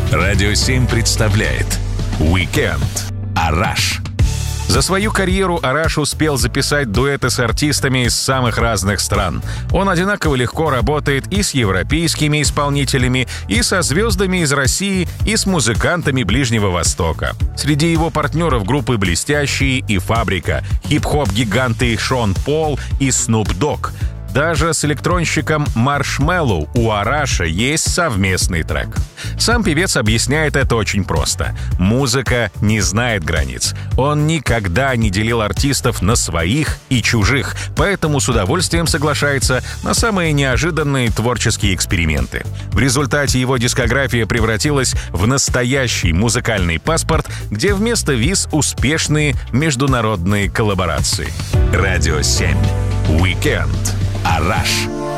Радио 7 представляет «Уикенд». Араш. За свою карьеру Араш успел записать дуэты с артистами из самых разных стран. Он одинаково легко работает и с европейскими исполнителями, и со звездами из России, и с музыкантами Ближнего Востока. Среди его партнеров группы «Блестящие» и «Фабрика», хип-хоп-гиганты Шон Пол и Снуп Дог. Даже с электронщиком Маршмеллоу у Араша есть совместный трек. Сам певец объясняет это очень просто. Музыка не знает границ. Он никогда не делил артистов на своих и чужих, поэтому с удовольствием соглашается на самые неожиданные творческие эксперименты. В результате его дискография превратилась в настоящий музыкальный паспорт, где вместо виз успешные международные коллаборации. Радио 7. Уикенд. Араш.